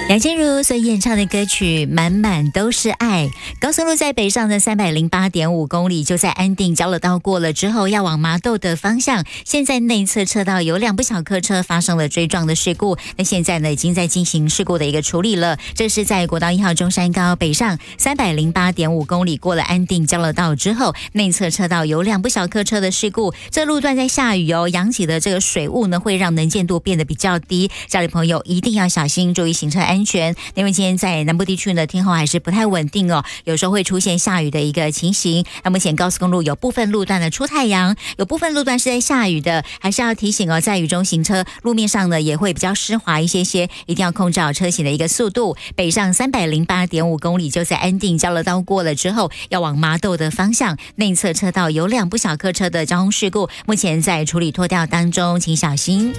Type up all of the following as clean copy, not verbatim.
梁静茹所演唱的歌曲《满满都是爱》。高速路在北上的308.5公里，就在安定交流道过了之后，要往麻豆的方向。现在内侧车道有2部小客车发生了追撞的事故，那现在呢已经在进行事故的一个处理了。这是在国道1号中山高北上308.5公里过了安定交流道之后，内侧车道有2部小客车的事故。这路段在下雨哦，扬起的这个水雾呢会让能见度变得比较低，家里朋友一定要小心，注意行车安全。因为今天在南部地区呢，天候还是不太稳定哦，有时候会出现下雨的一个情形。那目前高速公路有部分路段的出太阳，有部分路段是在下雨的，还是要提醒哦，在雨中行车，路面上呢也会比较湿滑一些，一定要控制好车行的一个速度。北上308.5公里，就在安定交流道过了之后，要往麻豆的方向，内侧车道有2部小客车的交通事故，目前在处理拖吊当中，请小心。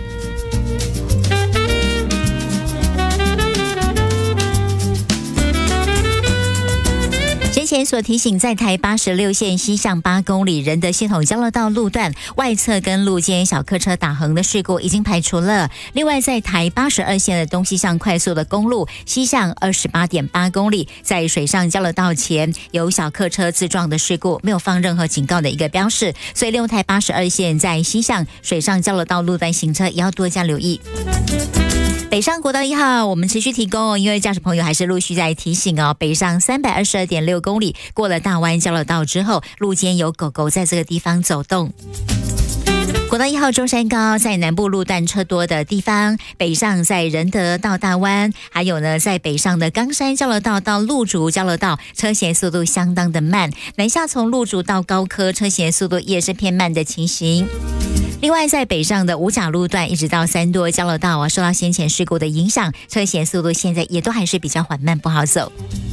先前所提醒，在台86线西向8公里仁德系统交流道路段外侧跟路肩小客车打横的事故已经排除了。另外，在台82线的东西向快速的公路西向28.8公里，在水上交流道前有小客车自撞的事故，没有放任何警告的一个标示，所以利用台82线在西向水上交流道路段行车也要多加留意。北上国道1号我们持续提供，因为驾驶朋友还是陆续在提醒哦。北上322.6公里过了大湾交流道之后，路肩有狗狗在这个地方走动。国道1号中山高在南部路段车多的地方，北上在仁德到大湾，还有呢在北上的冈山交流道到鹿竹交流道，车行速度相当的慢。南下从鹿竹到高科，车行速度也是偏慢的情形。另外，在北上的五甲路段一直到三多交流道受到先前事故的影响，车行速度现在也都还是比较缓慢，不好走。